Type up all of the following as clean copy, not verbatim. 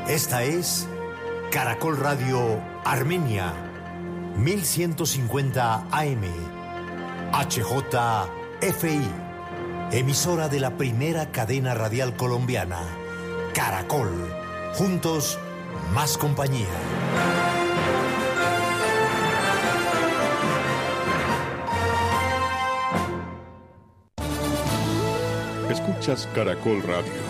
Esta es Caracol Radio Armenia, 1150 AM, HJFI, emisora de la primera cadena radial colombiana, Caracol. Juntos, más compañía. Escuchas Caracol Radio.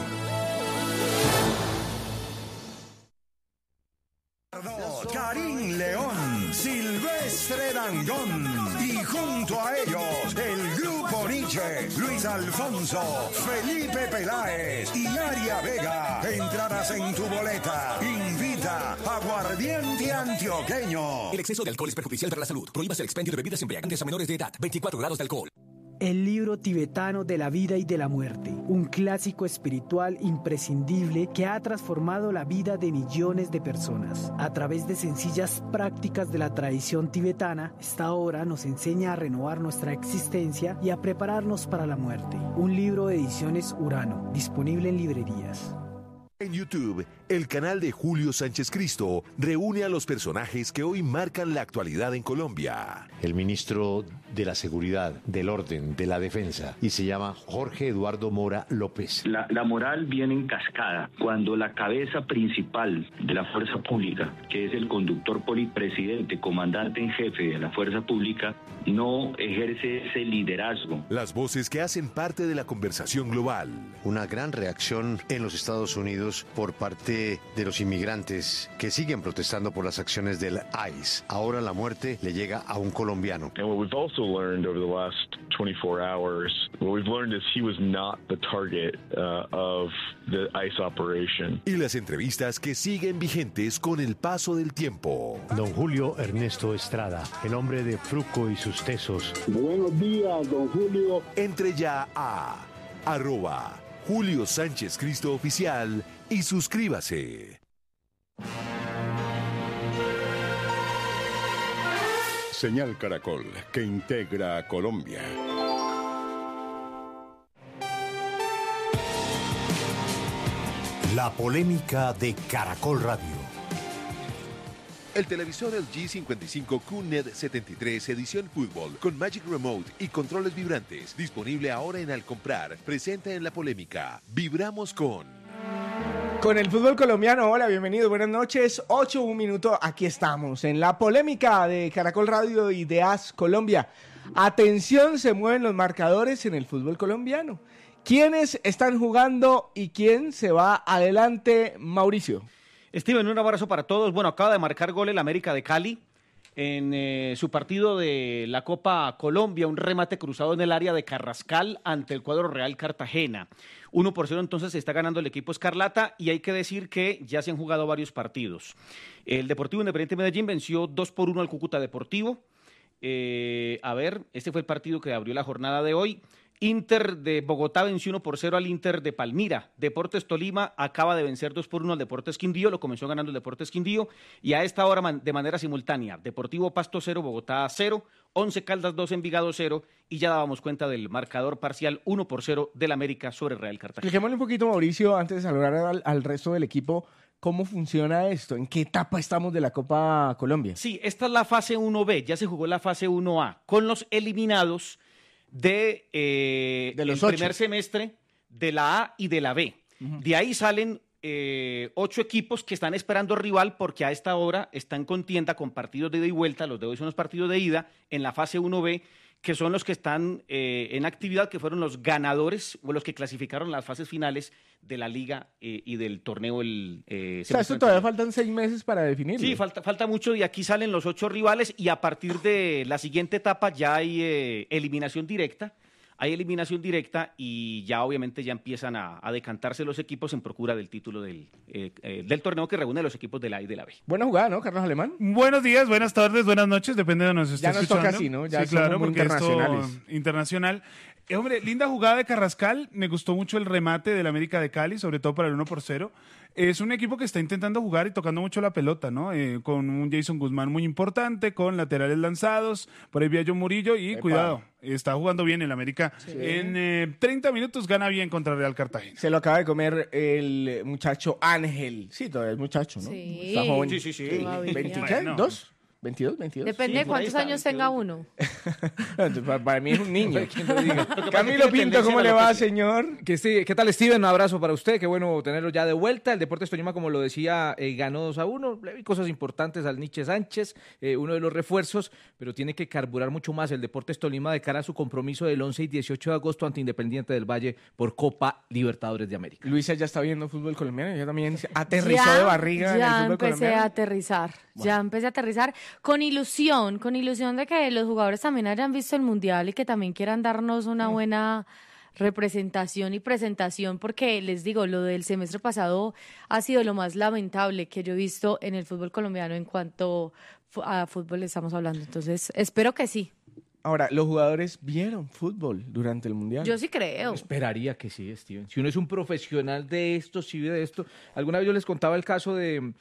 Karim León, Silvestre Dangond y junto a ellos el Grupo Nietzsche, Luis Alfonso, Felipe Peláez y Aria Vega. Entradas en tu boleta. Invita Aguardiente Antioqueño. El exceso de alcohol es perjudicial para la salud. Prohíbas el expendio de bebidas embriagantes a menores de edad. 24 grados de alcohol. El libro tibetano de la vida y de la muerte, un clásico espiritual imprescindible que ha transformado la vida de millones de personas. A través de sencillas prácticas de la tradición tibetana, esta obra nos enseña a renovar nuestra existencia y a prepararnos para la muerte. Un libro de Ediciones Urano, disponible en librerías. En YouTube, el canal de Julio Sánchez Cristo reúne a los personajes que hoy marcan la actualidad en Colombia. El ministro de la Seguridad, del Orden, de la Defensa, y se llama Jorge Eduardo Mora López. La moral viene en cascada cuando la cabeza principal de la fuerza pública, que es el conductor presidente, comandante en jefe de la fuerza pública, no ejerce ese liderazgo. Las voces que hacen parte de la conversación global. Una gran reacción en los Estados Unidos por parte de los inmigrantes que siguen protestando por las acciones del ICE. Ahora la muerte le llega a un colombiano. And what we've also learned over the last 24 hours, what we've learned is he was not the target of the ICE operation. Y las entrevistas que siguen vigentes con el paso del tiempo. Don Julio Ernesto Estrada, el hombre de Fruco y sus tesos. Buenos días, don Julio. Entre ya a @Julio Sánchez Cristo Oficial y suscríbase. Señal Caracol, que integra a Colombia. La polémica de Caracol Radio. El televisor LG 55 QNED 73 edición fútbol con Magic Remote y controles vibrantes, disponible ahora en Al Comprar, presenta en la polémica. Vibramos con el fútbol colombiano. Hola, bienvenidos, buenas noches. 8:01 minuto, aquí estamos en la polémica de Caracol Radio y de AS Colombia. Atención, se mueven los marcadores en el fútbol colombiano. ¿Quiénes están jugando y quién se va adelante, Mauricio? Steven, un abrazo para todos. Bueno, acaba de marcar gol el América de Cali en su partido de la Copa Colombia, un remate cruzado en el área de Carrascal ante el cuadro Real Cartagena. 1-0 entonces se está ganando el equipo Escarlata y hay que decir que ya se han jugado varios partidos. El Deportivo Independiente Medellín venció 2-1 al Cúcuta Deportivo. Este fue el partido que abrió la jornada de hoy. Inter de Bogotá venció 1-0 al Inter de Palmira. Deportes Tolima acaba de vencer 2-1 al Deportes Quindío, lo comenzó ganando el Deportes Quindío, y a esta hora de manera simultánea, Deportivo Pasto 0, Bogotá 0, 11 Caldas 2, Envigado 0, y ya dábamos cuenta del marcador parcial 1-0 del América sobre Real Cartagena. Expliquémosle un poquito, Mauricio, antes de saludar al resto del equipo, ¿cómo funciona esto? ¿En qué etapa estamos de la Copa Colombia? Sí, esta es la fase 1B, ya se jugó la fase 1A, con los eliminados de los primer semestre de la A y de la B. Uh-huh. De ahí salen 8 equipos que están esperando rival porque a esta hora están en contienda con partidos de ida y vuelta. Los de hoy son los partidos de ida en la fase 1B, que son los que están en actividad, que fueron los ganadores o los que clasificaron las fases finales de la liga y del torneo. O sea, esto todavía faltan 6 meses para definirlo. Sí, falta mucho, y aquí salen los 8 rivales, y a partir de la siguiente etapa ya hay eliminación directa. Hay eliminación directa y ya obviamente ya empiezan a decantarse los equipos en procura del título del torneo que reúne a los equipos de la A y de la B. Buena jugada, ¿no, Carlos Alemán? Buenos días, buenas tardes, buenas noches, depende de donde nos esté escuchando. Ya nos toca así, ¿no? Ya sí, claro, muy porque internacionales. Esto, internacional. Hombre, linda jugada de Carrascal, me gustó mucho el remate del América de Cali, sobre todo para el 1-0. Es un equipo que está intentando jugar y tocando mucho la pelota, ¿no? Con un Jason Guzmán muy importante, con laterales lanzados, por ahí vi a John Murillo y cuidado. Está jugando bien el América. Sí. En 30 minutos gana bien contra Real Cartagena. Se lo acaba de comer el muchacho Ángel. Sí, todavía es muchacho, ¿no? Sí. Está joven. Sí. ¿20 qué? ¿2? ¿22? Depende de cuántos años tenga uno. Para mí es un niño. Camilo Pinto, ¿cómo le va, señor? ¿Qué tal, Steven? Un abrazo para usted. Qué bueno tenerlo ya de vuelta. El Deportes Tolima, como lo decía, ganó 2-1. Le vi cosas importantes al Nietzsche Sánchez, uno de los refuerzos, pero tiene que carburar mucho más el Deportes Tolima de cara a su compromiso del 11 y 18 de agosto ante Independiente del Valle por Copa Libertadores de América. Luisa ya está viendo fútbol colombiano. Ya también aterrizó de barriga en el fútbol colombiano. Ya empecé a aterrizar. Con ilusión de que los jugadores también hayan visto el Mundial y que también quieran darnos una buena representación y presentación, porque les digo, lo del semestre pasado ha sido lo más lamentable que yo he visto en el fútbol colombiano en cuanto a fútbol estamos hablando. Entonces, espero que sí. Ahora, ¿los jugadores vieron fútbol durante el Mundial? Yo sí creo. Esperaría que sí, Steven. Si uno es un profesional de esto, si vive de esto. Alguna vez yo les contaba el caso de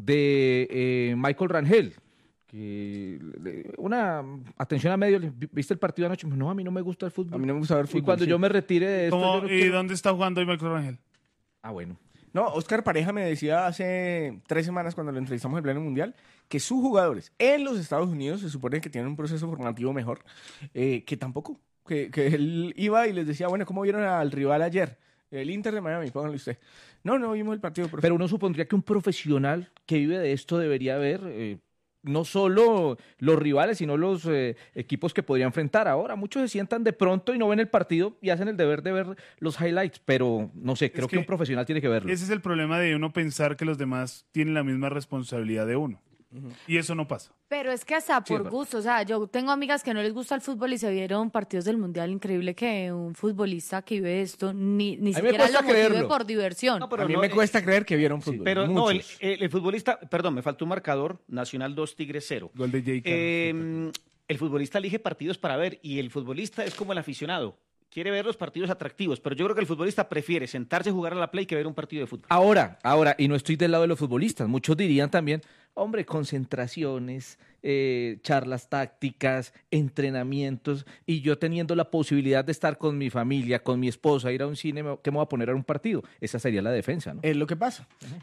Michael Rangel, que una atención a medios, ¿viste el partido anoche? No, a mí no me gusta el fútbol. A mí no me gusta ver fútbol. Y cuando yo me retire de esto... ¿Y dónde está jugando hoy Michael Rangel? Ah, bueno. No, Oscar Pareja me decía hace 3 semanas cuando lo entrevistamos en pleno mundial que sus jugadores en los Estados Unidos se supone que tienen un proceso formativo mejor, que tampoco. Que él iba y les decía, bueno, ¿cómo vieron al rival ayer? El Inter de Miami, pónganle usted. No vimos el partido. Pero uno supondría que un profesional que vive de esto debería ver... no solo los rivales, sino los equipos que podría enfrentar. Ahora, muchos se sientan de pronto y no ven el partido y hacen el deber de ver los highlights, pero no sé, creo que un profesional tiene que verlo. Ese es el problema de uno pensar que los demás tienen la misma responsabilidad de uno. Y eso no pasa. Pero es que hasta por gusto, o sea, yo tengo amigas que no les gusta el fútbol y se vieron partidos del Mundial. Increíble que un futbolista que vive esto ni siquiera lo motive por diversión. No, a mí me cuesta creer que vieron fútbol. Pero muchos. No, el futbolista, perdón, me faltó un marcador, Nacional 2, Tigres 0. Gol de Jay el futbolista elige partidos para ver y el futbolista es como el aficionado. Quiere ver los partidos atractivos, pero yo creo que el futbolista prefiere sentarse a jugar a la play que ver un partido de fútbol. Ahora, y no estoy del lado de los futbolistas, muchos dirían también, hombre, concentraciones, charlas tácticas, entrenamientos, y yo teniendo la posibilidad de estar con mi familia, con mi esposa, ir a un cine, ¿qué me voy a poner a un partido? Esa sería la defensa, ¿no? Es lo que pasa.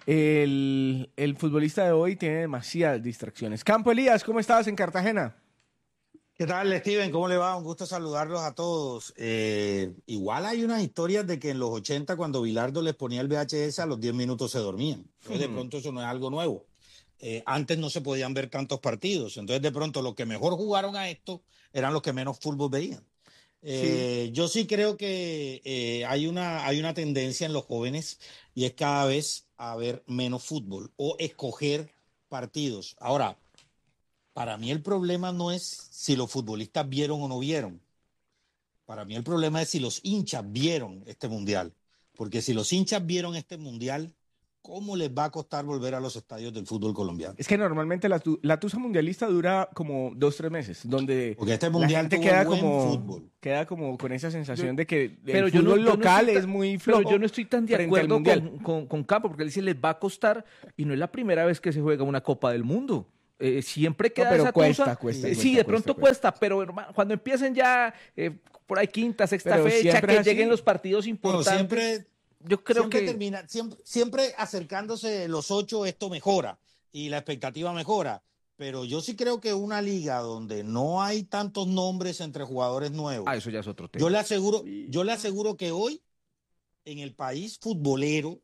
El futbolista de hoy tiene demasiadas distracciones. Campo Elías, ¿cómo estabas en Cartagena? ¿Qué tal, Steven? ¿Cómo le va? Un gusto saludarlos a todos. Igual hay unas historias de que en los 80, cuando Bilardo les ponía el VHS, a los 10 minutos se dormían. Entonces, de pronto eso no es algo nuevo. Antes no se podían ver tantos partidos. Entonces, de pronto, los que mejor jugaron a esto eran los que menos fútbol veían. Yo sí creo que hay una tendencia en los jóvenes y es cada vez a ver menos fútbol o escoger partidos. Ahora, para mí el problema no es si los futbolistas vieron o no vieron. Para mí el problema es si los hinchas vieron este mundial. Porque si los hinchas vieron este mundial, ¿cómo les va a costar volver a los estadios del fútbol colombiano? Es que normalmente la tusa mundialista dura como 2-3 meses, donde porque este mundial la gente queda como con esa sensación de que el fútbol local es muy flojo. Pero yo no estoy tan de acuerdo con Campo, porque él dice les va a costar, y no es la primera vez que se juega una Copa del Mundo. Siempre queda pero esa cuesta, sí, de pronto cuesta, pero hermano, cuando empiecen ya por ahí quinta, sexta fecha, que lleguen los partidos importantes, yo creo que siempre acercándose los 8 esto mejora y la expectativa mejora, pero yo sí creo que una liga donde no hay tantos nombres entre jugadores nuevos, eso ya es otro tema. Yo le aseguro que hoy en el país futbolero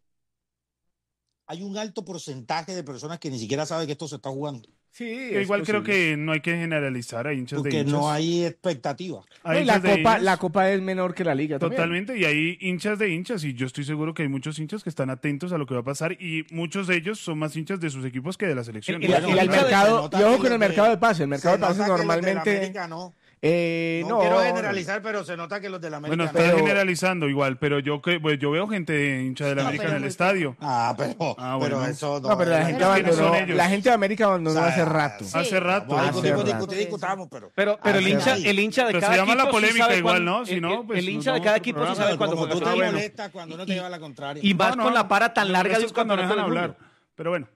hay un alto porcentaje de personas que ni siquiera saben que esto se está jugando. Sí, igual creo que no hay que generalizar a hinchas porque de hinchas. No hay expectativa. La Copa es menor que la Liga totalmente, también. Y hay hinchas de hinchas, y yo estoy seguro que hay muchos hinchas que están atentos a lo que va a pasar, y muchos de ellos son más hinchas de sus equipos que de la selección. Y el mercado, yo ojo con el mercado de pases. El mercado de pases normalmente... No quiero generalizar, pero se nota que los de la América... Bueno, está generalizando igual, pero yo veo gente hincha de la América en el estadio. Pero eso no... No, pero la gente abandonó. La gente de América abandonó hace rato. Hace rato. Discutamos, pero el hincha de cada equipo... se llama la polémica igual, ¿no? Si no, el hincha de cada equipo sí sabe cuando tú te molestas, cuando no te lleva la contraria. Y vas con la para tan larga de un cuando no dejan campeonato del hablar. mundo. Pero bueno.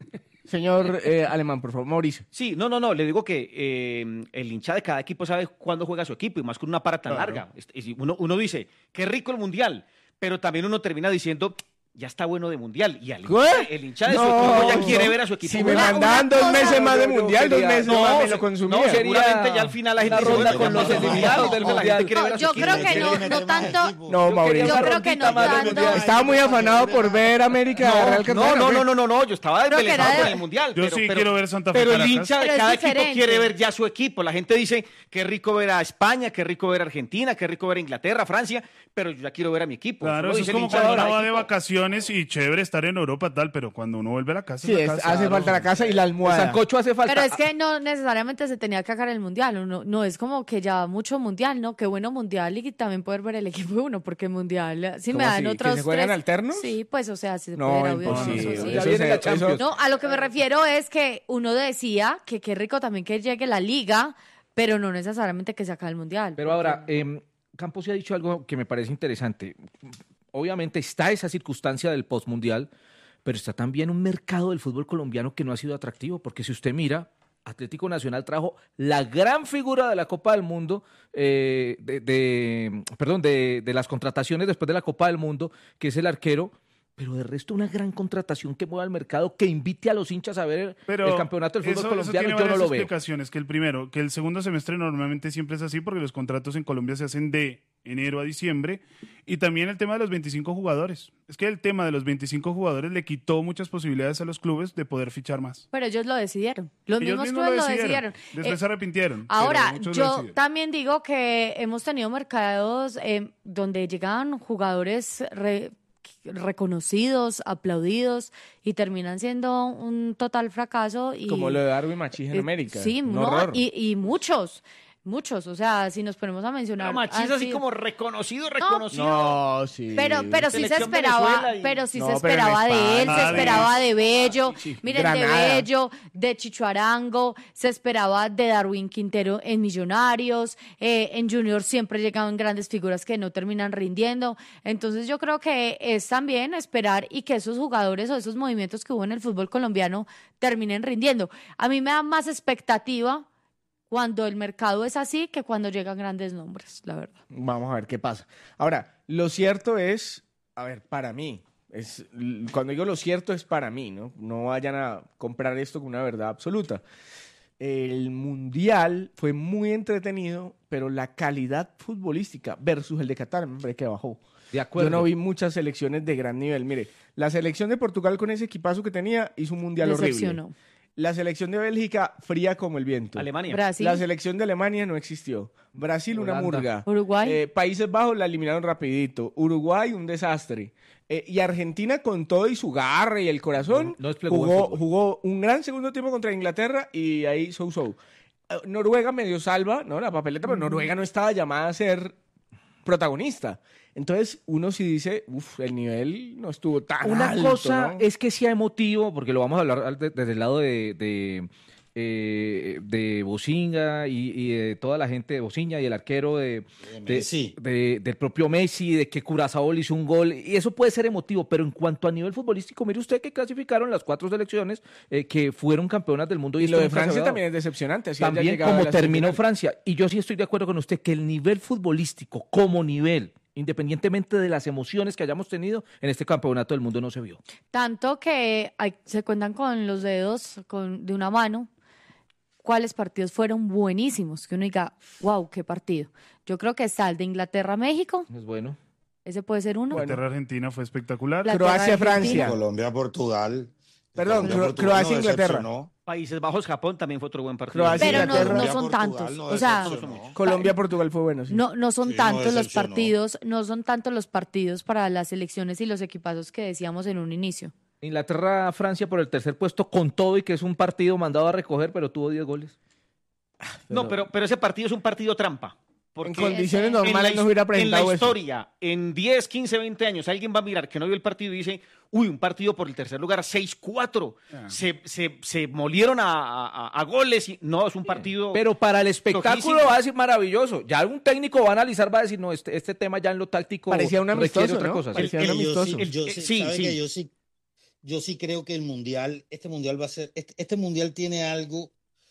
Señor Alemán, por favor, Mauricio. Sí, no, le digo que el hincha de cada equipo sabe cuándo juega su equipo, y más con una para tan larga. Uno dice, qué rico el Mundial, pero también uno termina diciendo, ya está bueno de Mundial, y el hincha de su equipo ya quiere ver a su equipo. Si me mandaban 2 meses más de Mundial, 2 meses más me lo consumía. No, seguramente ya al final la gente ronda con los eliminados del Mundial. Yo creo que no tanto. No, Mauricio. Yo creo que no tanto. Estaba muy afanado por ver América Real Cartagena. No, yo estaba desvelezado con el Mundial. Yo sí quiero ver Santa Fe. Pero el hincha de cada equipo quiere ver ya su equipo. La gente dice, qué rico ver a España, qué rico ver a Argentina, qué rico ver a Inglaterra, Francia, pero yo ya quiero ver a mi equipo. Claro, eso es como cuando uno va de vacaciones y chévere estar en Europa tal, pero cuando uno vuelve a la casa, hace falta la casa y la almohada. El sancocho hace falta. Pero es que no necesariamente se tenía que sacar el Mundial. No es como que ya mucho Mundial, ¿no? Qué bueno Mundial, y también poder ver el equipo de uno, porque el Mundial, si me dan otros ¿que se juegan 3 alternos? Sí, pues, o sea, si se no, pudiera, obvio. No, a lo que me refiero es que uno decía que qué rico también que llegue la Liga, pero no necesariamente que se acabe el Mundial. Pero ahora, Campos sí ha dicho algo que me parece interesante. Obviamente está esa circunstancia del postmundial, pero está también un mercado del fútbol colombiano que no ha sido atractivo, porque si usted mira, Atlético Nacional trajo la gran figura de la Copa del Mundo, de las contrataciones después de la Copa del Mundo, que es el arquero, pero de resto una gran contratación que mueva el mercado, que invite a los hinchas a ver el campeonato del fútbol colombiano, yo no lo veo. Explicaciones, que el segundo semestre normalmente siempre es así, porque los contratos en Colombia se hacen de enero a diciembre, y también el tema de los 25 jugadores. Es que el tema de los 25 jugadores le quitó muchas posibilidades a los clubes de poder fichar más. Pero ellos lo decidieron. Los mismos clubes lo decidieron. Después se arrepintieron. Ahora, yo también digo que hemos tenido mercados donde llegaban jugadores reconocidos, aplaudidos, y terminan siendo un total fracaso. Como lo de Darwin Machís en América. Sí, y muchos, o sea, si nos ponemos a mencionar. Pero Machís así como reconocido. No, sí. Pero sí se esperaba, se esperaba de él, se esperaba de Bello, miren, Granada. De Bello, de Chicho Arango, se esperaba de Darwin Quintero en Millonarios, en Junior siempre llegaban grandes figuras que no terminan rindiendo. Entonces yo creo que es también esperar y que esos jugadores o esos movimientos que hubo en el fútbol colombiano terminen rindiendo. A mí me da más expectativa cuando el mercado es así que cuando llegan grandes nombres, la verdad. Vamos a ver qué pasa. Ahora, lo cierto es, para mí, cuando digo lo cierto es para mí, ¿no? No vayan a comprar esto con una verdad absoluta. El Mundial fue muy entretenido, pero la calidad futbolística versus el de Qatar, me parece que bajó. De acuerdo. Yo no vi muchas selecciones de gran nivel. Mire, la selección de Portugal con ese equipazo que tenía hizo un Mundial horrible. La selección de Bélgica, fría como el viento. Alemania. Brasil. La selección de Alemania no existió. Brasil, Holanda. una murga. Uruguay. Países Bajos la eliminaron rapidito. Uruguay, un desastre. Y Argentina, con todo y su garra y el corazón, jugó un gran segundo tiempo contra Inglaterra y ahí Noruega medio salva, ¿no? La papeleta, pero Noruega no estaba llamada a ser protagonista. Entonces, uno sí dice, el nivel no estuvo tan Una alto, cosa ¿no? es que sea emotivo, porque lo vamos a hablar desde el lado de Bosinga y de toda la gente de Bosinga y el arquero del propio Messi, de que Curazao le hizo un gol, y eso puede ser emotivo, pero en cuanto a nivel futbolístico, mire usted que clasificaron las 4 selecciones que fueron campeonas del mundo. Y lo de Francia también es decepcionante. También como terminó Francia. Y yo sí estoy de acuerdo con usted que el nivel futbolístico como nivel, independientemente de las emociones que hayamos tenido en este campeonato del mundo, no se vio. Tanto que se cuentan con los dedos de una mano cuáles partidos fueron buenísimos, que uno diga, wow, qué partido. Yo creo que está el de Inglaterra-México. Es bueno. Ese puede ser uno. Inglaterra-Argentina fue espectacular. Croacia-Francia. Colombia-Portugal. Perdón, Croacia-Inglaterra. Países Bajos, Japón también fue otro buen partido. Pero no son tantos. O sea, Colombia-Portugal fue bueno. Sí. No son tantos los partidos, no son tantos los partidos para las selecciones y los equipazos que decíamos en un inicio. Inglaterra-Francia por el tercer puesto con todo y que es un partido mandado a recoger, pero tuvo 10 goles. No, pero ese partido es un partido trampa. Porque en condiciones normales no hubiera presentado en la historia, en 10, 15, 20 años, alguien va a mirar que no vio el partido y dice, un partido por el tercer lugar, 6-4. Se molieron a goles. Y no, es un partido. Pero para el espectáculo va a decir maravilloso. Ya algún técnico va a analizar, va a decir, no, este tema ya en lo táctico parecía un amistoso, otra ¿no? cosa. Parecía un amistoso. Yo yo sí creo que este mundial va a ser, este mundial tiene algo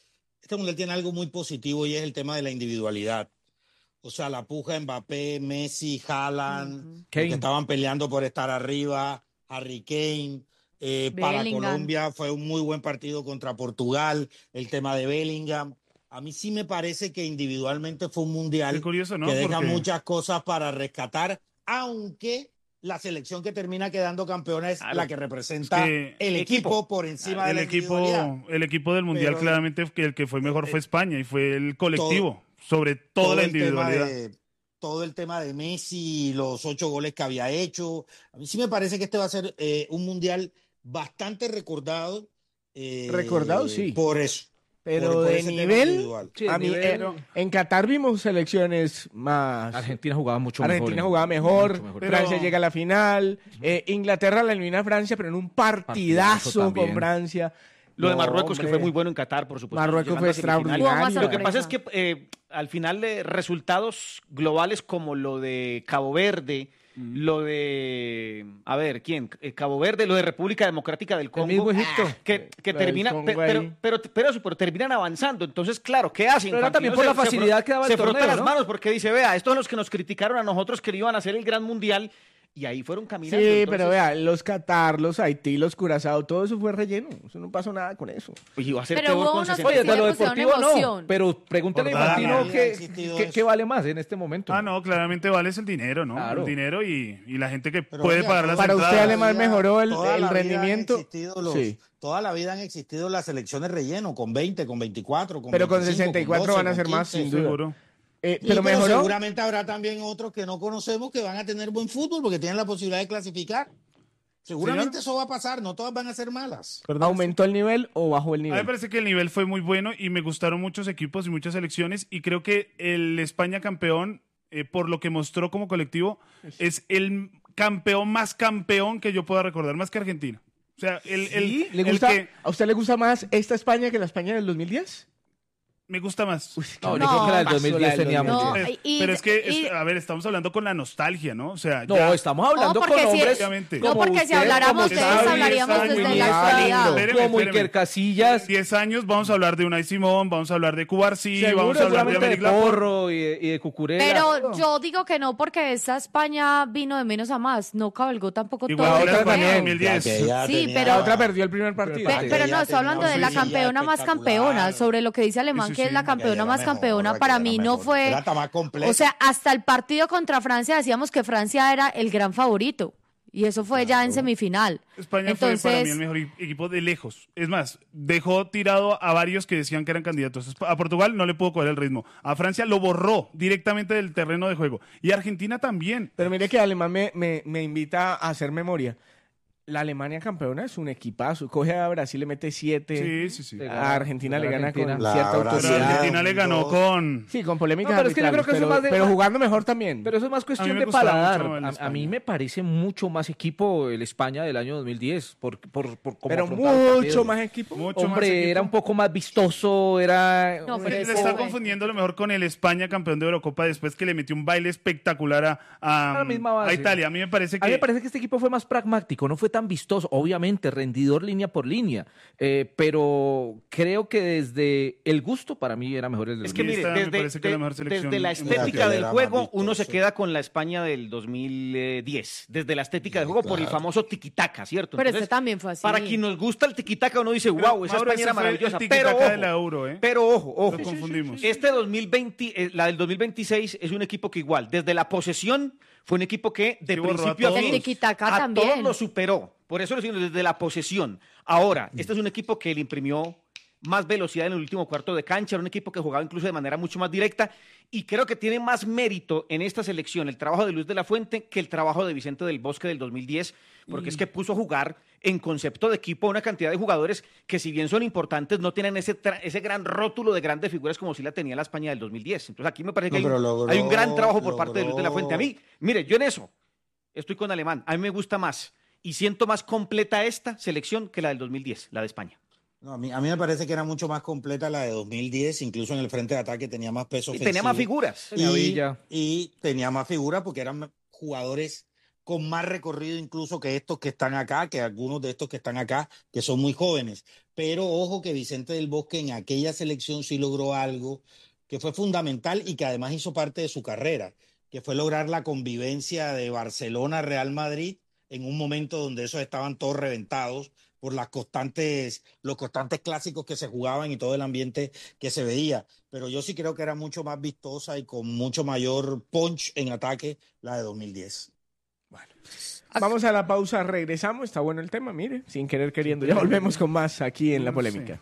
muy positivo y es el tema de la individualidad. O sea, la puja Mbappé, Messi, Haaland, que estaban peleando por estar arriba, Harry Kane. Para Colombia fue un muy buen partido contra Portugal, el tema de Bellingham. A mí sí me parece que individualmente fue un mundial curioso, ¿no? que deja Porque muchas cosas para rescatar, aunque la selección que termina quedando campeona es la que representa el equipo por encima de la individualidad. El equipo del mundial, Pero claramente, el que fue mejor fue España y fue el colectivo, sobre toda la individualidad. Todo el tema de Messi, los 8 goles que había hecho. A mí sí me parece que este va a ser un mundial bastante recordado. Recordado, sí. Por eso. Pero por de ese nivel, Sí, a mí, en Qatar vimos selecciones más... Argentina jugaba mucho mejor. Argentina jugaba mejor, Francia llega a la final, Inglaterra la elimina a Francia, pero en un partidazo con Francia. Lo de Marruecos, que fue muy bueno en Qatar, por supuesto. Marruecos fue extraordinario. Lo que pasa es que al final de resultados globales como lo de Cabo Verde, lo de, a ver, ¿quién? Cabo Verde, lo de República Democrática del Congo. El mismo Egipto. Que termina, pero terminan avanzando. Entonces, claro, ¿qué hacen? Pero era también por la facilidad que daba el torneo, se frota las ¿no? manos porque dice, vea, estos son los que nos criticaron a nosotros que iban a hacer el gran mundial. Y ahí fueron caminando. Sí, entonces... pero vea, los Qatar, los Haití, los Curazao, todo eso fue relleno. Eso no pasó nada con eso. Pues iba a ser pero con Oye, de lo deportivo no. Pero pregúntale a Infantino qué vale más en este momento. No, claramente vale es el dinero, ¿no? Claro. El dinero y la gente que puede pagar las para entradas. Usted, Alemán, mejoró el rendimiento. Toda la vida han existido las selecciones relleno, con 20, con 24, con pero 25, con 64 con 12, van a ser más, sin duda. Seguro. Pero mejoró. Seguramente habrá también otros que no conocemos que van a tener buen fútbol porque tienen la posibilidad de clasificar. Seguramente eso va a pasar, no todas van a ser malas. ¿Aumentó el nivel o bajó el nivel? A mí me parece que el nivel fue muy bueno y me gustaron muchos equipos y muchas selecciones y creo que el España campeón, por lo que mostró como colectivo, es el campeón más campeón que yo pueda recordar, más que Argentina. O sea, ¿A usted le gusta más esta España que la España del 2010? Me gusta más. No, yo creo que la del 2010 tenía mucho. Pero es que, a ver, estamos hablando con la nostalgia, ¿no? O sea, no, estamos hablando con hombres. No, porque si habláramos de eso, hablaríamos desde la actualidad. Como Iker Casillas. 10 años vamos a hablar de Unai Simón, vamos a hablar de Cubarsí, vamos a hablar de América Porro y de Cucurella. Pero yo digo que no, porque esa España vino de menos a más. No cabalgó tampoco todo el torneo. Sí, pero la otra perdió el primer partido. Pero no, estoy hablando de la campeona más campeona, sobre lo que dice Alemán, que es la campeona más campeona, para mí no fue, o sea, hasta el partido contra Francia decíamos que Francia era el gran favorito, y eso fue ya en semifinal. España fue para mí el mejor equipo de lejos, es más, dejó tirado a varios que decían que eran candidatos. A Portugal no le pudo coger el ritmo, a Francia lo borró directamente del terreno de juego, y a Argentina también. Pero mire que Alemán me invita a hacer memoria. La Alemania campeona es un equipazo. Coge a Brasil, le mete 7. Sí. A Argentina le gana con cierta autoridad. Pero Argentina le ganó con... Sí, con polémicas pero es que yo creo que eso es más de... pero jugando mejor también. Pero eso es más cuestión de paladar. A mí me parece mucho más equipo el España del año 2010. Pero mucho más equipo. Hombre, era un poco más vistoso, era... No, le está confundiendo lo mejor con el España campeón de Eurocopa después que le metió un baile espectacular a Italia. A mí me parece que este equipo fue más pragmático, no fue tan vistoso, obviamente, rendidor línea por línea, pero creo que desde el gusto para mí era mejor el del 2010. Es que mire, desde la estética del juego uno se queda con la España del 2010, desde la estética del juego por el famoso tiquitaca, ¿cierto? Pero este también fue así. Para quien nos gusta el tiquitaca uno dice, wow, esa España era maravillosa, pero ojo, lo confundimos. Este 2020, la del 2026 es un equipo que igual, desde la posesión fue un equipo que de principio a fin a todos lo superó. Por eso lo digo, desde la posesión. Ahora, este es un equipo que le imprimió más velocidad en el último cuarto de cancha, era un equipo que jugaba incluso de manera mucho más directa y creo que tiene más mérito en esta selección el trabajo de Luis de la Fuente que el trabajo de Vicente del Bosque del 2010, porque es que puso a jugar en concepto de equipo una cantidad de jugadores que si bien son importantes no tienen ese gran rótulo de grandes figuras como si la tenía la España del 2010. Entonces aquí me parece que hay un gran trabajo por parte de Luis de la Fuente. A mí, mire, yo en eso estoy con Alemán, a mí me gusta más y siento más completa esta selección que la del 2010, la de España. No, a mí me parece que era mucho más completa la de 2010, incluso en el frente de ataque tenía más peso ofensivo. Tenía más figuras. Y tenía más figuras porque eran jugadores con más recorrido incluso que estos que están acá, que algunos de estos que están acá, que son muy jóvenes. Pero ojo que Vicente del Bosque en aquella selección sí logró algo que fue fundamental y que además hizo parte de su carrera, que fue lograr la convivencia de Barcelona-Real Madrid en un momento donde esos estaban todos reventados por los constantes clásicos que se jugaban y todo el ambiente que se veía. Pero yo sí creo que era mucho más vistosa y con mucho mayor punch en ataque la de 2010. Vamos a la pausa, regresamos. Está bueno el tema, mire, sin querer queriendo. Ya volvemos con más aquí en La Polémica.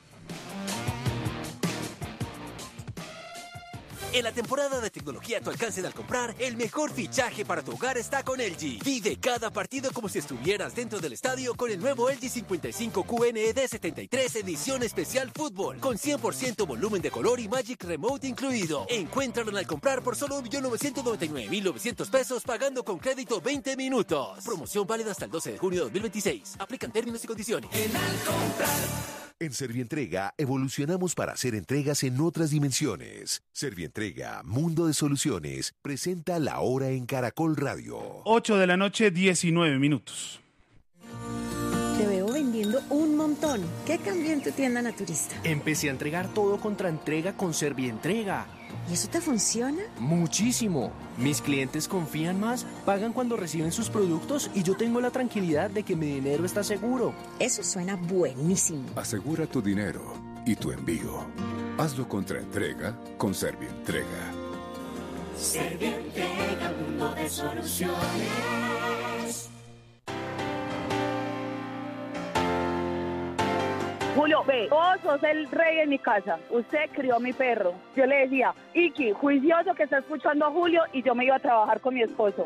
En la temporada de tecnología a tu alcance al comprar, el mejor fichaje para tu hogar está con LG. Vive cada partido como si estuvieras dentro del estadio con el nuevo LG 55 QNED 73 edición especial fútbol, con 100% volumen de color y Magic Remote incluido. Encuéntralo al comprar por solo $1,999,900 pesos pagando con crédito 20 minutos. Promoción válida hasta el 12 de junio de 2026. Aplican términos y condiciones. En Servientrega evolucionamos para hacer entregas en otras dimensiones. Servientrega, Mundo de Soluciones, presenta La Hora en Caracol Radio. 8 de la noche, 19 minutos. Te veo vendiendo un montón. ¿Qué cambió en tu tienda naturista? Empecé a entregar todo contra entrega con Servientrega. ¿Y eso te funciona? Muchísimo. Mis clientes confían más, pagan cuando reciben sus productos y yo tengo la tranquilidad de que mi dinero está seguro. Eso suena buenísimo. Asegura tu dinero y tu envío. Hazlo contra entrega con Servientrega. Servientrega, mundo de soluciones. Julio, ve, vos sos el rey en mi casa. Usted crió a mi perro. Yo le decía, Iki, juicioso que está escuchando a Julio, y yo me iba a trabajar con mi esposo.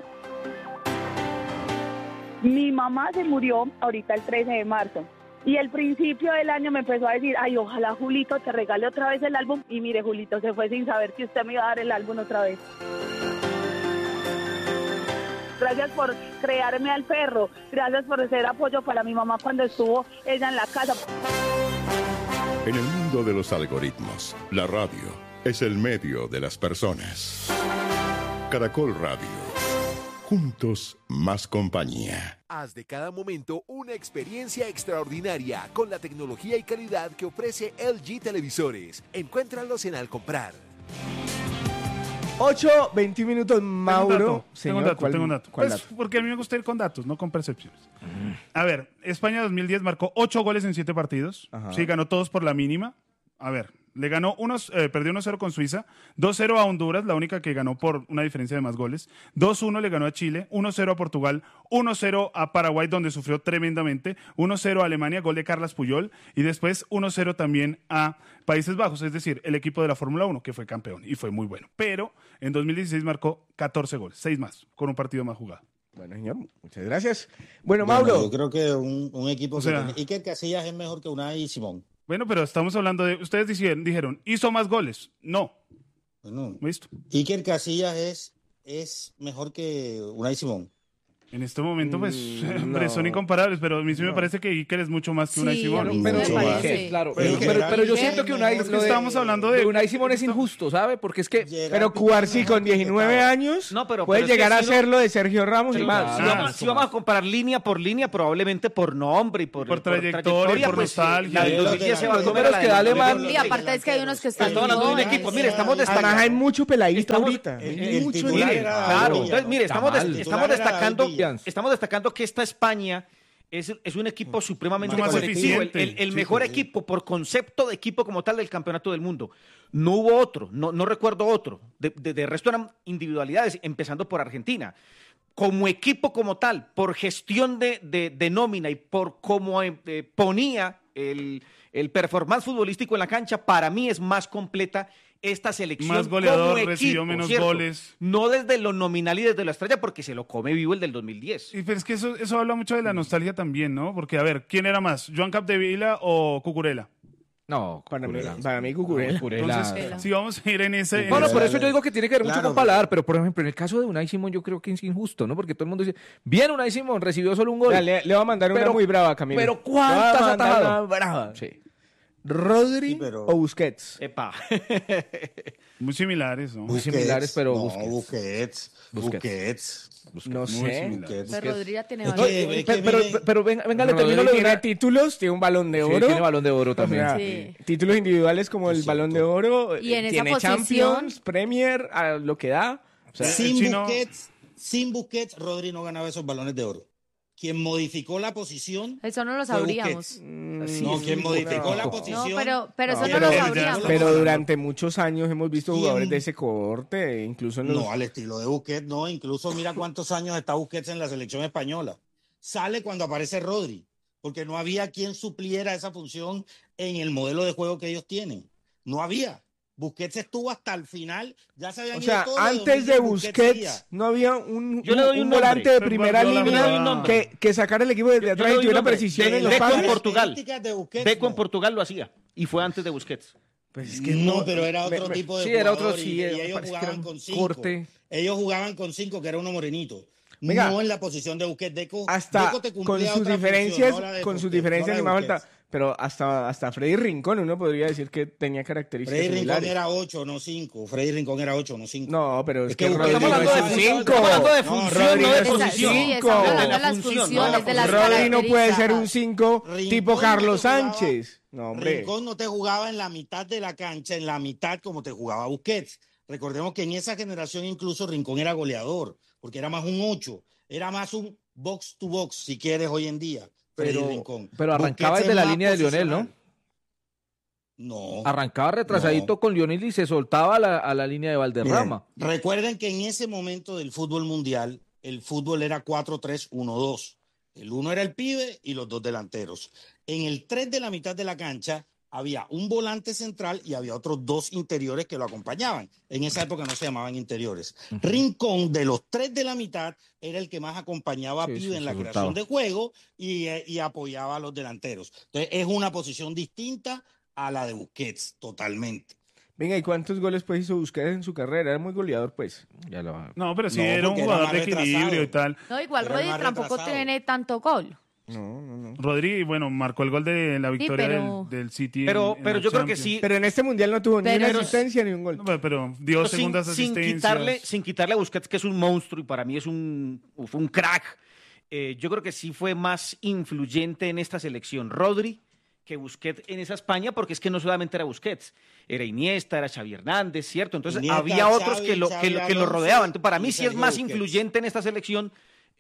Mi mamá se murió ahorita el 13 de marzo. Y al principio del año me empezó a decir, ay, ojalá Julito te regale otra vez el álbum. Y mire, Julito se fue sin saber que usted me iba a dar el álbum otra vez. Gracias por crearme al perro. Gracias por ser apoyo para mi mamá cuando estuvo ella en la casa. En el mundo de los algoritmos, la radio es el medio de las personas. Caracol Radio. Juntos, más compañía. Haz de cada momento una experiencia extraordinaria con la tecnología y calidad que ofrece LG Televisores. Encuéntralos en Al Comprar. 8:21 minutos, Mauro. Tengo un dato. ¿Cuál Pues, dato? porque a mí me gusta ir con datos, no con percepciones. A ver, España 2010 marcó 8 goles en 7 partidos. Ajá. Sí, ganó todos por la mínima. A ver, perdió 1-0 con Suiza, 2-0 a Honduras, la única que ganó por una diferencia de más goles, 2-1 le ganó a Chile, 1-0 a Portugal, 1-0 a Paraguay, donde sufrió tremendamente, 1-0 a Alemania, gol de Carles Puyol, y después 1-0 también a Países Bajos, es decir, el equipo de la Fórmula 1, que fue campeón, y fue muy bueno. Pero en 2016 marcó 14 goles, 6 más, con un partido más jugado. Bueno, señor, muchas gracias. Bueno, Mauro. Yo creo que un equipo O sea, que tiene... Iker Casillas es mejor que Unai Simón. Bueno, pero estamos hablando de... Ustedes dijeron, ¿hizo más goles? No. Bueno, ¿Listo? Iker Casillas es mejor que Unai Simón. En este momento, pues, hombre, son incomparables, pero a mí sí me parece que Iker es mucho más que Unai Simón. Pero yo siento que Unai... Estamos hablando de... Unai Simón es injusto, ¿sabe? Porque es que... Pero Cubarsí con 19 años puede llegar a ser lo de Sergio Ramos y más. Si vamos a comparar línea por línea, probablemente por nombre y por trayectoria, por pues, nostalgia. Los números que da Alemán. Y aparte es que hay unos que están... Estamos hablando de un equipo. Mire, estamos destacando... Además hay mucho peladito ahorita. Claro. Entonces, mire, estamos destacando que esta España es un equipo supremamente más colectivo, eficiente. el mejor equipo por concepto de equipo como tal del campeonato del mundo. No hubo otro, no recuerdo otro. De resto eran individualidades, empezando por Argentina. Como equipo como tal, por gestión de nómina y por cómo ponía el performance futbolístico en la cancha, para mí es más completa esta selección. Más goleador, como equipo, recibió menos ¿cierto? goles. No desde lo nominal y desde la estrella, porque se lo come vivo el del 2010. Y pero es que eso habla mucho de la nostalgia también, ¿no? Porque, a ver, ¿quién era más? ¿Joan Capdevila o Cucurella? No, para mí Cucurella. Entonces, si vamos a ir en ese... Bueno, por eso yo digo que tiene que ver mucho con paladar, pero por ejemplo, en el caso de Unai Simón yo creo que es injusto, ¿no? Porque todo el mundo dice, bien Unai Simón, recibió solo un gol. Le voy a mandar una muy brava, Camilo. Pero ¿cuántas atajadas? Brava. Sí. ¿Rodri o Busquets? Epa. Muy similares, ¿no? Muy similares, pero Busquets. No sé. Pero Rodri ya tiene pero venga, le termino Rodri tiene títulos, tiene un Balón de Oro. Sí, tiene Balón de Oro también. O sea, Sí. títulos individuales como el Balón de Oro. Y en esa tiene posición- Champions, Premier, a lo que da. O sea, Sin Busquets, Rodri no ganaba esos Balones de Oro. Quien modificó la posición. Eso no lo fue sabríamos. Busquets. Quien modificó la posición. No, pero eso no lo sabríamos. Pero durante muchos años hemos visto jugadores de ese corte, incluso en los... No, al estilo de Busquets, no. Incluso mira cuántos años está Busquets en la selección española. Sale cuando aparece Rodri, porque no había quien supliera esa función en el modelo de juego que ellos tienen. No había. Busquets estuvo hasta el final, ya se habían O sea, ido todos. antes de Busquets no había un volante de primera línea que sacara el equipo desde atrás y tuviera precisión en los pases. Deco en Portugal lo hacía y fue antes de Busquets. Pues es que no, pero era otro tipo de sí, jugador. era otro, sí, y ellos jugaban con 5. Ellos jugaban con 5, que era uno morenito. Venga, no en la posición de Busquets. Deco te con cumplía sus otra diferencias, función, no la de con sus Busquets, diferencias no la ni de más Busquets. falta. Pero hasta Freddy Rincón uno podría decir que tenía características Freddy Rincón similares. era 8, no 5. Freddy Rincón era 8, no 5. No, pero es que Busquets Rodri no es un 5. Estamos hablando de función, no de posición. Sí, estamos hablando de las funciones, de las Rodri no puede ser características. un 5 tipo Carlos Sánchez. No, hombre. Rincón no te jugaba en la mitad de la cancha, en la mitad como te jugaba Busquets. Recordemos que en esa generación incluso Rincón era goleador, porque era más un 8, era más un box to box, si quieres, hoy en día. Pero arrancaba desde la línea de Lionel, ¿no? No. Arrancaba retrasadito con Lionel y se soltaba a la línea de Valderrama. Miren, recuerden que en ese momento del fútbol mundial, el fútbol era 4-3-1-2. El 1 era el pibe y los 2 delanteros. En el 3 de la mitad de la cancha había un volante central y había otros 2 interiores que lo acompañaban. En esa época no se llamaban interiores. Rincón, de los 3 de la mitad, era el que más acompañaba a Pibe en la creación de juego y apoyaba a los delanteros. Entonces, es una posición distinta a la de Busquets, totalmente. Venga, ¿y cuántos goles pues hizo Busquets en su carrera? Era muy goleador, pues. No, pero sí, era un jugador de equilibrio y tal. No, igual Rodri tampoco tiene tanto gol. No. Rodri, bueno, marcó el gol de la victoria del City. Pero en yo creo que Champions. sí. Pero en este mundial no tuvo ni una asistencia ni un gol. No, pero dio segundas asistencias. Sin quitarle a Busquets, que es un monstruo y para mí es un crack. Yo creo que sí fue más influyente en esta selección Rodri que Busquets en esa España, porque es que no solamente era Busquets, era Iniesta, era Xavi Hernández, ¿cierto? Entonces Iniesta, había otros Xavi, que lo Alonso, rodeaban. Entonces, para mí sí es Sergio más Busquets. influyente en esta selección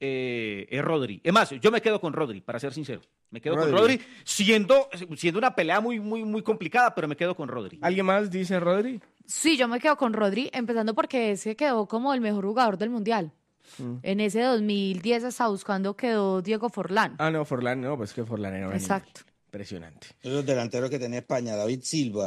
es Rodri. Es más, yo me quedo con Rodri, para ser sincero. Me quedo Rodri. con Rodri, siendo una pelea muy, muy, muy complicada, pero me quedo con Rodri. ¿Alguien más dice Rodri? Sí, yo me quedo con Rodri, empezando porque es que quedó como el mejor jugador del Mundial. En ese 2010 estaba buscando, quedó Diego Forlán. Ah, no, Forlán no, pues que Forlán era un Exacto. impresionante. Los delanteros que tenía España, David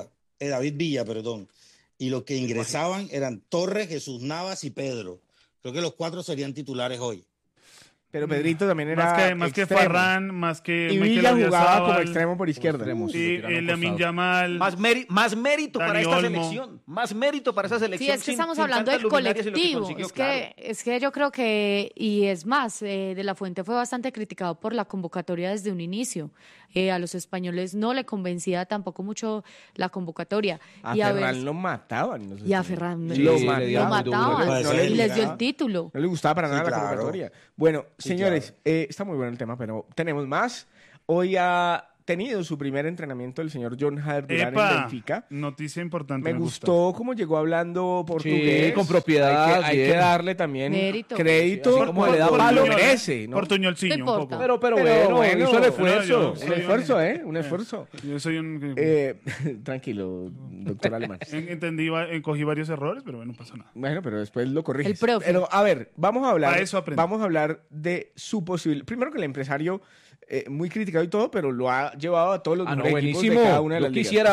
Villa, y los que ingresaban eran Torres, Jesús Navas y Pedro. Creo que los 4 serían titulares hoy. Pero Pedrito también era más que extremo. Farrán, más que Y Mikel Villa jugaba Oyarzabal, como extremo por izquierda. Sí, el Lamine Yamal. Más mérito Dani para esta Olmo. selección. Más mérito para esa selección. Sí, es que estamos hablando del colectivo. Es que yo creo que, y es más, De La Fuente fue bastante criticado por la convocatoria desde un inicio. A los españoles no le convencía tampoco mucho la convocatoria. A y Ferran lo mataban. Y a Ferran lo mataban. Y les dio el título. No le gustaba para nada la convocatoria. Bueno, señores, está muy bueno el tema, pero tenemos más. Hoy ha tenido su primer entrenamiento el señor John Jader Durán en Benfica. Noticia importante. Me gustó cómo llegó hablando portugués. Sí, con propiedad. Hay que darle también crédito. Sí, como le da lo Portuñol, merece, ¿no? Portuñolciño un poco. Pero bueno, hizo el esfuerzo. Un esfuerzo. Yo soy un... Tranquilo, doctor Alemán. Cogí varios errores, pero bueno, no pasa nada. Bueno, pero después lo corriges. El profe. Pero, a ver, vamos a Para hablar de su posible... Primero que el empresario... muy criticado y todo, pero lo ha llevado a todos los mejores equipos de cada una de las ligas. Quisiera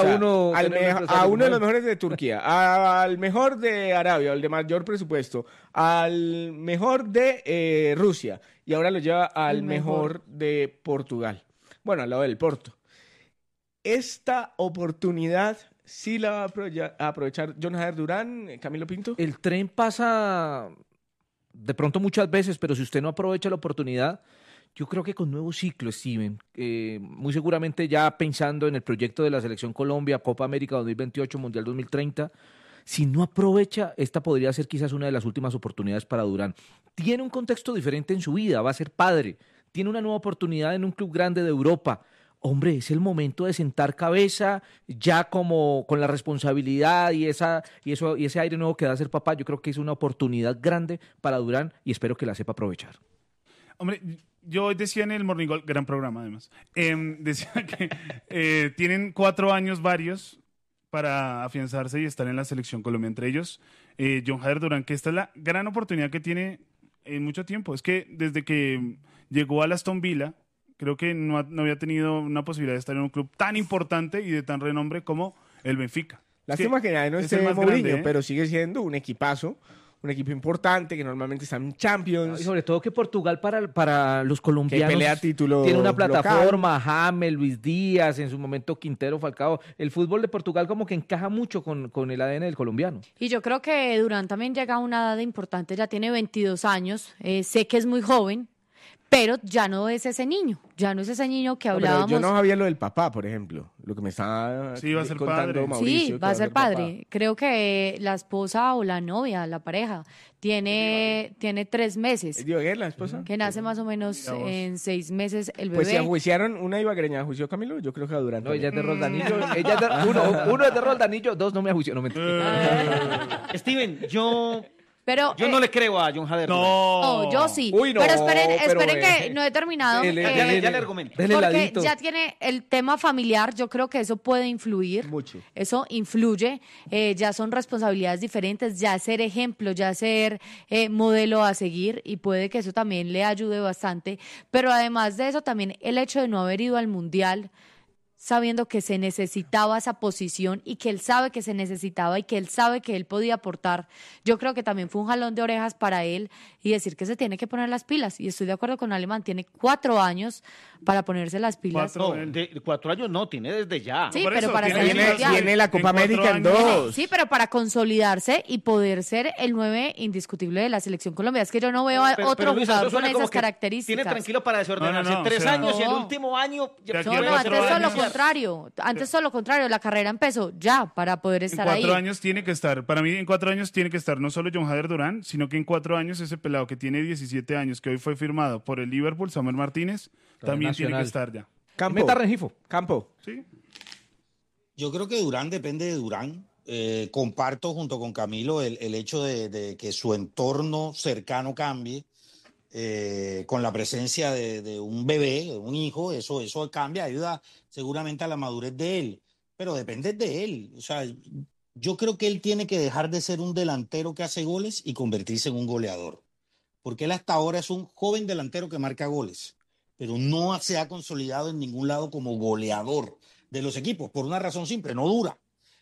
a uno de los mejores de Turquía, al mejor de Arabia, al de mayor presupuesto, al mejor de Rusia, y ahora lo lleva al mejor de Portugal. Bueno, al lado del Porto. Esta oportunidad sí la va a aprovechar John Jader Durán, Camilo Pinto. El tren pasa de pronto muchas veces, pero si usted no aprovecha la oportunidad... Yo creo que con nuevo ciclo, Steven, muy seguramente ya pensando en el proyecto de la Selección Colombia, Copa América 2028, Mundial 2030, si no aprovecha, esta podría ser quizás una de las últimas oportunidades para Durán. Tiene un contexto diferente en su vida, va a ser padre, tiene una nueva oportunidad en un club grande de Europa. Hombre, es el momento de sentar cabeza, ya como con la responsabilidad y ese aire nuevo que da ser papá. Yo creo que es una oportunidad grande para Durán y espero que la sepa aprovechar. Hombre, yo hoy decía en el Morning Call, gran programa además, decía que tienen 4 años varios para afianzarse y estar en la Selección Colombia. Entre ellos, John Jader Durán, que esta es la gran oportunidad que tiene en mucho tiempo. Es que desde que llegó al Aston Villa, creo que no había tenido una posibilidad de estar en un club tan importante y de tan renombre como el Benfica. Lástima que ya no esté Mourinho, pero sigue siendo un equipazo, un equipo importante que normalmente está en Champions. Y sobre todo que Portugal para los colombianos que pelea título tiene una plataforma, local. James, Luis Díaz, en su momento Quintero, Falcao. El fútbol de Portugal como que encaja mucho con el ADN del colombiano. Y yo creo que Durán también llega a una edad importante, ya tiene 22 años, sé que es muy joven, pero ya no es ese niño, que hablábamos. Yo no sabía lo del papá, por ejemplo, lo que me estaba contando padre. Mauricio. Sí, va a ser padre. Papá. Creo que la esposa o la novia, la pareja, tiene 3 meses. ¿Es Dioguer, la esposa? Que nace más o menos en 6 meses el bebé. Pues si enjuiciaron una ibaguereña, ¿enjuició Camilo? Yo creo que a Durán. No, ella es de Roldanillo. Uno es de Roldanillo, 2 no me enjuició. No me Steven, yo no le creo a John Jader. No, yo sí. Uy, no, pero esperen que no he terminado. Ya le argumento. Porque ya tiene el tema familiar, yo creo que eso puede influir. Mucho. Eso influye. Ya son responsabilidades diferentes, ya ser ejemplo, ya ser modelo a seguir, y puede que eso también le ayude bastante. Pero además de eso, también el hecho de no haber ido al Mundial, sabiendo que se necesitaba esa posición y que él sabe que se necesitaba y que él sabe que él podía aportar, yo creo que también fue un jalón de orejas para él y decir que se tiene que poner las pilas. Y estoy de acuerdo con Alemán, tiene 4 años para ponerse las pilas. 4 años no, tiene desde ya. Sí, pero para tiene la Copa América en 2. Sí, pero para consolidarse y poder ser el 9 indiscutible de la Selección Colombia. Es que yo no veo a otro jugador con esas características. Tiene tranquilo para desordenarse 3 años y el último año... Antes todo lo contrario, la carrera empezó ya para poder estar ahí. En 4 años tiene que estar, para mí en 4 años tiene que estar no solo John Jader Durán, sino que en 4 años ese pelado que tiene 17 años, que hoy fue firmado por el Liverpool, Samuel Martínez, también tiene que estar ya. Meta Rengifo. Campo. Sí. Yo creo que Durán depende de Durán. Comparto junto con Camilo el hecho de que su entorno cercano cambie. Con la presencia de un bebé, de un hijo, eso cambia, ayuda seguramente a la madurez de él, pero depende de él. O sea, yo creo que él tiene que dejar de ser un delantero que hace goles y convertirse en un goleador, porque él hasta ahora es un joven delantero que marca goles, pero no se ha consolidado en ningún lado como goleador de los equipos, por una razón simple, no dura.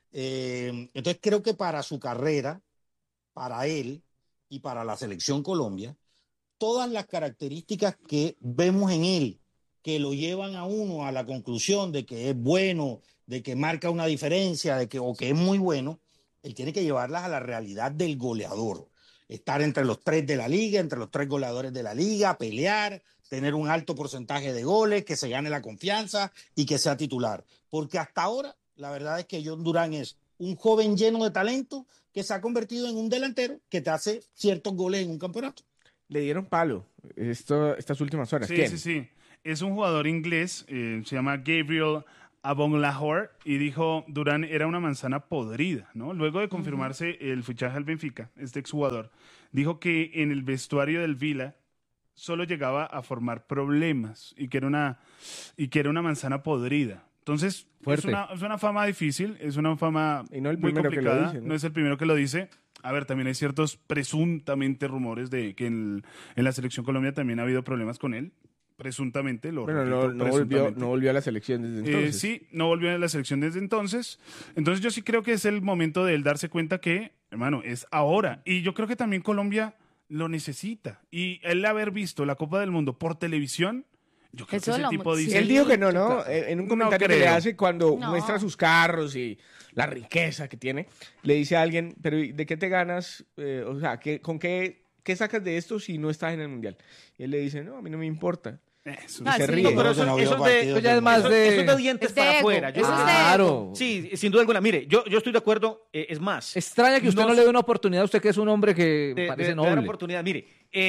Entonces creo que para su carrera, para él y para la Selección Colombia, todas las características que vemos en él, que lo llevan a uno a la conclusión de que es bueno, de que marca una diferencia, o que es muy bueno, él tiene que llevarlas a la realidad del goleador. Estar entre los 3 de la liga, entre los 3 goleadores de la liga, pelear, tener un alto porcentaje de goles, que se gane la confianza y que sea titular. Porque hasta ahora, la verdad es que John Durán es un joven lleno de talento que se ha convertido en un delantero que te hace ciertos goles en un campeonato. Le dieron palo estas últimas horas. Sí, ¿Quién? sí. Es un jugador inglés, se llama Gabriel Agbonlahor, y dijo Durán era una manzana podrida, ¿no? Luego de confirmarse el fichaje al Benfica, este exjugador dijo que en el vestuario del Villa solo llegaba a formar problemas y que era una manzana podrida. Entonces, es una fama difícil, es una fama muy complicada. No es el primero que lo dice. A ver, también hay ciertos presuntamente rumores de que en la Selección Colombia también ha habido problemas con él. Presuntamente, no volvió a la selección desde entonces. Sí, no volvió a la selección desde entonces. Entonces yo sí creo que es el momento de él darse cuenta que, hermano, es ahora. Y yo creo que también Colombia lo necesita. Y él haber visto la Copa del Mundo por televisión, yo creo que ese tipo dice... Él dijo que no. En un comentario que le hace cuando muestra sus carros y la riqueza que tiene, le dice a alguien, pero ¿de qué te ganas? O sea, ¿con qué sacas de esto si no estás en el Mundial? Y él le dice, no, a mí no me importa. Eso se ríe. No, pero eso es más de... Eso es de dientes para afuera. Claro. Sí, sin duda alguna. Mire, yo estoy de acuerdo, es más. Extraña que usted no le dé una oportunidad a usted que es un hombre que parece noble. Dar oportunidad. Mire,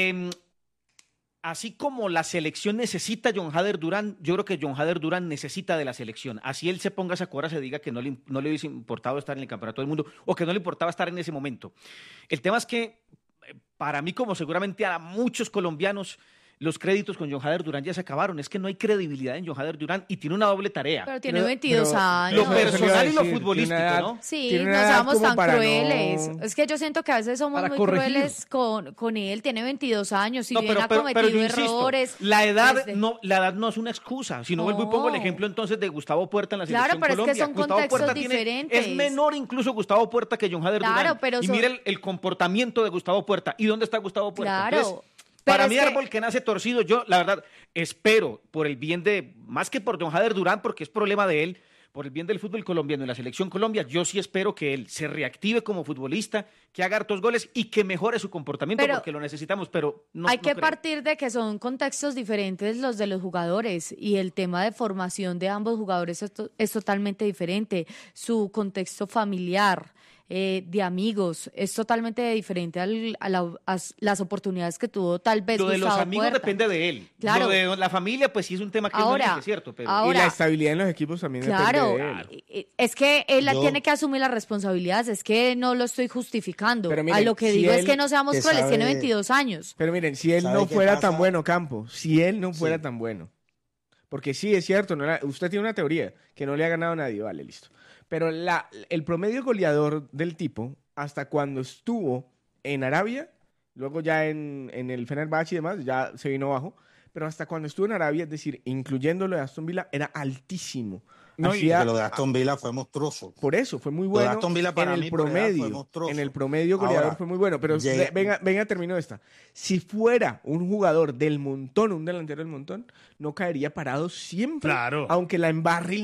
así como la selección necesita a John Hader Durán, yo creo que John Hader Durán necesita de la selección. Así él se ponga esa cuerda, se diga que no le hubiese importado estar en el Campeonato del Mundo o que no le importaba estar en ese momento. El tema es que, para mí, como seguramente a muchos colombianos, los créditos con John Hader Durán ya se acabaron. Es que no hay credibilidad en John Hader Durán y tiene una doble tarea. Pero tiene 22 años. Lo personal y lo futbolístico, ¿no? Sí, no seamos tan crueles. Es que yo siento que a veces somos muy crueles con él. Tiene 22 años, si bien ha cometido errores. La edad no es una excusa. Si no vuelvo y pongo el ejemplo entonces de Gustavo Puerta en la selección Colombia. Claro, pero es que son contextos diferentes. Es menor incluso Gustavo Puerta que John Hader Durán. Y mire el comportamiento de Gustavo Puerta. ¿Y dónde está Gustavo Puerta? Claro. Entonces, para mi árbol que nace torcido, yo, la verdad, espero por el bien más que por John Hader Durán, porque es problema de él, por el bien del fútbol colombiano y la selección Colombia, yo sí espero que él se reactive como futbolista, que haga hartos goles y que mejore su comportamiento, porque lo necesitamos, pero no hay que creo. Partir de que son contextos diferentes los de los jugadores y el tema de formación de ambos jugadores es totalmente diferente. Su contexto familiar, de amigos, es totalmente diferente a las oportunidades que tuvo tal vez Lo de Gustavo los amigos Puerta. Depende de él. Claro. Lo de la familia, pues sí es un tema que Ahora, no dice, ¿cierto? Pero... y la estabilidad en los equipos también depende de él. Es que él tiene que asumir las responsabilidades, es que no lo estoy justificando. Miren, a lo que digo es que no seamos crueles, sabe, tiene 22 años. Pero miren, si él no fuera tan bueno, Campos, si él no fuera tan bueno, porque sí, es cierto, usted tiene una teoría, que no le ha ganado a nadie, vale, listo. Pero el promedio goleador del tipo, hasta cuando estuvo en Arabia, luego ya en el Fenerbahce y demás, ya se vino abajo, pero hasta cuando estuvo en Arabia, es decir, incluyendo lo de Aston Villa, era altísimo. No, y lo de Aston Villa fue monstruoso. Por eso, fue muy bueno. Lo de Aston Villa para en el promedio. En el promedio goleador fue muy bueno. Pero venga, termino esta. Si fuera un jugador del montón, un delantero del montón, no caería parado siempre. Claro. Aunque la embarre.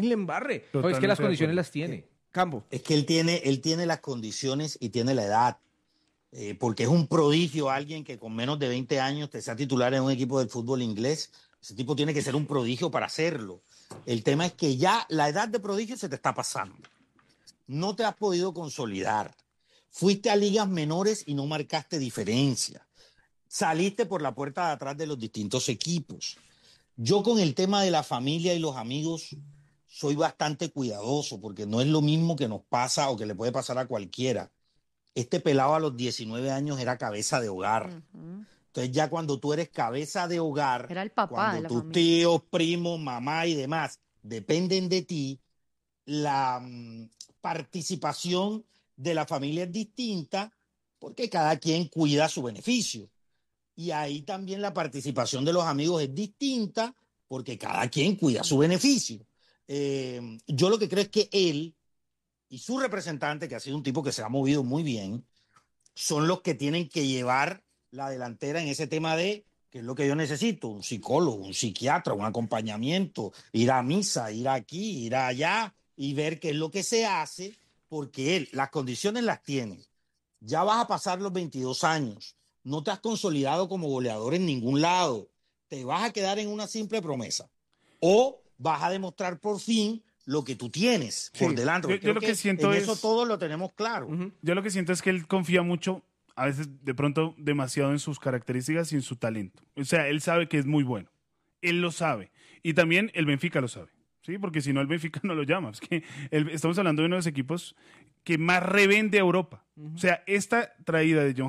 No, es que las condiciones las tiene. Campo. Es que él tiene las condiciones y tiene la edad. Porque es un prodigio alguien que con menos de 20 años te sea titular en un equipo del fútbol inglés. Ese tipo tiene que ser un prodigio para hacerlo. El tema es que ya la edad de prodigio se te está pasando. No te has podido consolidar. Fuiste a ligas menores y no marcaste diferencia. Saliste por la puerta de atrás de los distintos equipos. Yo con el tema de la familia y los amigos soy bastante cuidadoso porque no es lo mismo que nos pasa o que le puede pasar a cualquiera. Este pelado a los 19 años era cabeza de hogar. Uh-huh. Entonces ya cuando tú eres cabeza de hogar, era el papá cuando de la tus familia. Tíos, primos, mamá y demás dependen de ti, la participación de la familia es distinta porque cada quien cuida su beneficio. Y ahí también la participación de los amigos es distinta porque cada quien cuida su beneficio. Yo lo que creo es que él y su representante, que ha sido un tipo que se ha movido muy bien, son los que tienen que llevar la delantera en ese tema de qué es lo que yo necesito, un psicólogo, un psiquiatra, un acompañamiento, ir a misa, ir aquí, ir allá y ver qué es lo que se hace, porque él, las condiciones las tiene. Ya vas a pasar los 22 años, no te has consolidado como goleador en ningún lado, te vas a quedar en una simple promesa o vas a demostrar por fin lo que tú tienes por delante. Yo lo que siento en eso todos lo tenemos claro. Yo lo que siento es que él confía mucho, a veces de pronto demasiado en sus características y en su talento. O sea, él sabe que es muy bueno. Él lo sabe. Y también el Benfica lo sabe. ¿Sí? Porque si no, el Benfica no lo llama. Es que estamos hablando de uno de los equipos que más revende a Europa. O sea, esta traída de John